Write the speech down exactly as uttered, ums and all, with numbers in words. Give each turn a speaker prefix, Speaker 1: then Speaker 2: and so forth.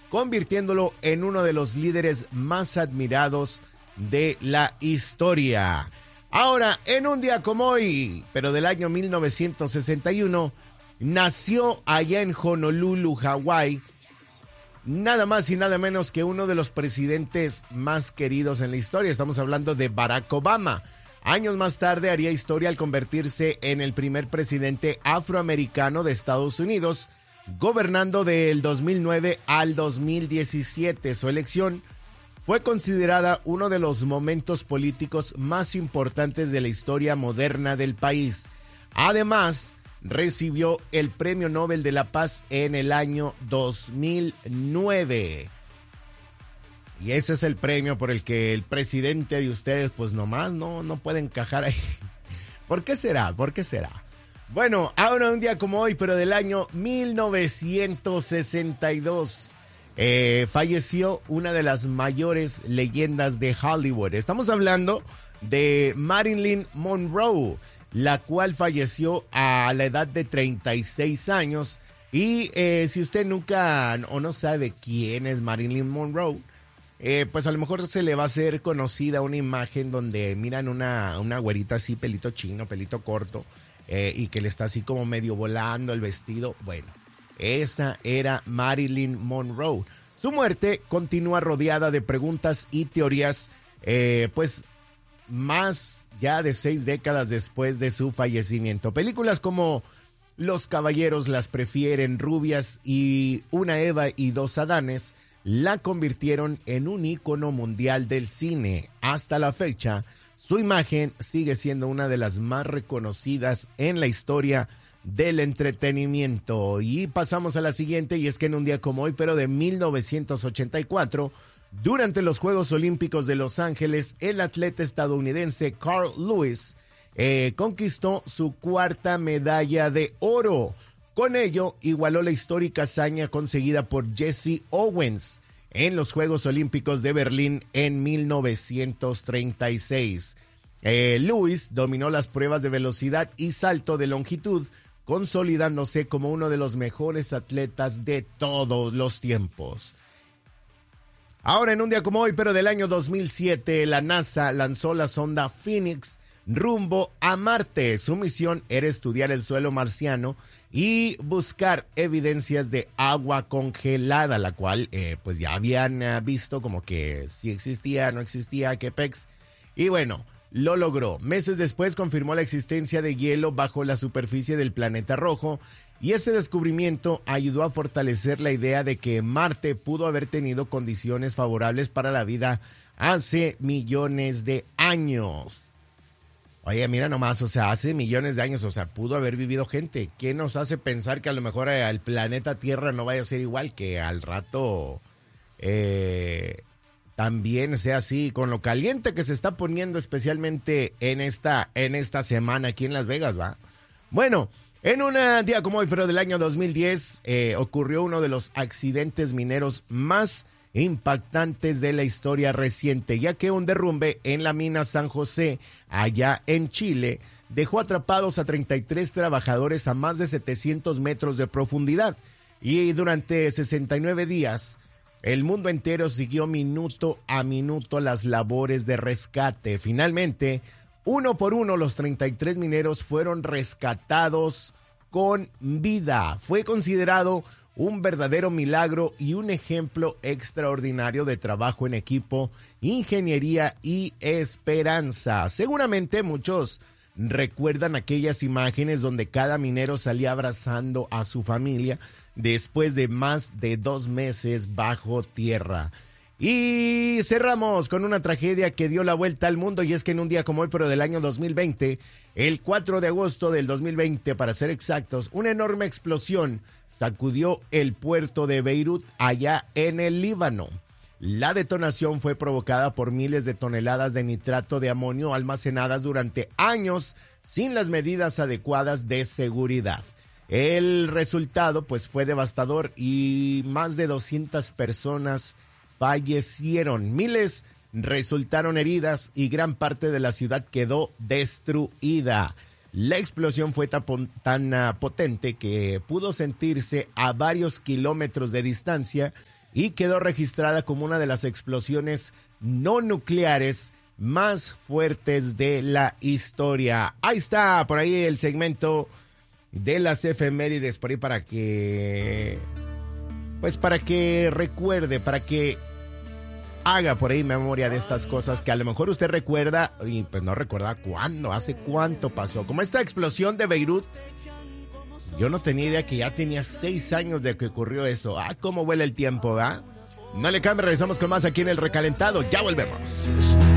Speaker 1: convirtiéndolo en uno de los líderes más admirados de la historia. Ahora, en un día como hoy, pero del año mil novecientos sesenta y uno, nació allá en Honolulu, Hawái, nada más y nada menos que uno de los presidentes más queridos en la historia. Estamos hablando de Barack Obama. Años más tarde haría historia al convertirse en el primer presidente afroamericano de Estados Unidos, gobernando del dos mil nueve al dos mil diecisiete. Su elección fue considerada uno de los momentos políticos más importantes de la historia moderna del país. Además, recibió el Premio Nobel de la Paz en el año dos mil nueve. Y ese es el premio por el que el presidente de ustedes, pues nomás no, no puede encajar ahí. ¿Por qué será? ¿Por qué será? Bueno, ahora un día como hoy, pero del año mil novecientos sesenta y dos, eh, falleció una de las mayores leyendas de Hollywood. Estamos hablando de Marilyn Monroe, la cual falleció a la edad de treinta y seis años. Y eh, si usted nunca o no sabe quién es Marilyn Monroe, Eh, pues a lo mejor se le va a hacer conocida una imagen donde miran una, una güerita así, pelito chino, pelito corto, eh, y que le está así como medio volando el vestido. Bueno, esa era Marilyn Monroe. Su muerte continúa rodeada de preguntas y teorías, eh, pues más ya de seis décadas después de su fallecimiento. Películas como Los caballeros las prefieren rubias y Una Eva y dos Adanes la convirtieron en un ícono mundial del cine. Hasta la fecha, su imagen sigue siendo una de las más reconocidas en la historia del entretenimiento. Y pasamos a la siguiente, y es que en un día como hoy, pero de mil novecientos ochenta y cuatro, durante los Juegos Olímpicos de Los Ángeles, el atleta estadounidense Carl Lewis eh, conquistó su cuarta medalla de oro. Con ello, igualó la histórica hazaña conseguida por Jesse Owens en los Juegos Olímpicos de Berlín en mil novecientos treinta y seis. Eh, Lewis dominó las pruebas de velocidad y salto de longitud, consolidándose como uno de los mejores atletas de todos los tiempos. Ahora, en un día como hoy, pero del año dos mil siete, la NASA lanzó la sonda Phoenix rumbo a Marte. Su misión era estudiar el suelo marciano y buscar evidencias de agua congelada, la cual eh, pues ya habían uh, visto como que si existía, no existía, qué pex. Y bueno, lo logró. Meses después confirmó la existencia de hielo bajo la superficie del planeta rojo, y ese descubrimiento ayudó a fortalecer la idea de que Marte pudo haber tenido condiciones favorables para la vida hace millones de años. Oye, mira nomás, o sea, hace millones de años, o sea, pudo haber vivido gente. ¿Qué nos hace pensar que a lo mejor el planeta Tierra no vaya a ser igual, que al rato eh, también sea así, con lo caliente que se está poniendo, especialmente en esta, en esta semana aquí en Las Vegas, ¿va? Bueno, en un día como hoy, pero del año dos mil diez, eh, ocurrió uno de los accidentes mineros más impactantes de la historia reciente, ya que un derrumbe en la mina San José, allá en Chile, dejó atrapados a treinta y tres trabajadores a más de setecientos metros de profundidad. Y durante sesenta y nueve días, el mundo entero siguió minuto a minuto las labores de rescate. Finalmente, uno por uno, los treinta y tres mineros fueron rescatados con vida. Fue considerado un verdadero milagro y un ejemplo extraordinario de trabajo en equipo, ingeniería y esperanza. Seguramente muchos recuerdan aquellas imágenes donde cada minero salía abrazando a su familia después de más de dos meses bajo tierra. Y cerramos con una tragedia que dio la vuelta al mundo, y es que en un día como hoy, pero del año dos mil veinte, el cuatro de agosto del dos mil veinte, para ser exactos, una enorme explosión sacudió el puerto de Beirut, allá en el Líbano. La detonación fue provocada por miles de toneladas de nitrato de amonio almacenadas durante años sin las medidas adecuadas de seguridad. El resultado, pues, fue devastador y más de doscientas personas fallecieron. Miles resultaron heridas y gran parte de la ciudad quedó destruida. La explosión fue tan, tan uh, potente que pudo sentirse a varios kilómetros de distancia y quedó registrada como una de las explosiones no nucleares más fuertes de la historia. Ahí está, por ahí el segmento de las efemérides, por ahí para que, pues para que recuerde, para que haga por ahí memoria de estas cosas que a lo mejor usted recuerda y pues no recuerda cuándo, hace cuánto pasó. Como esta explosión de Beirut, yo no tenía idea que ya tenía seis años de que ocurrió eso. Ah, cómo vuela el tiempo, ¿verdad? No le cambie, regresamos con más aquí en El Recalentado. Ya volvemos.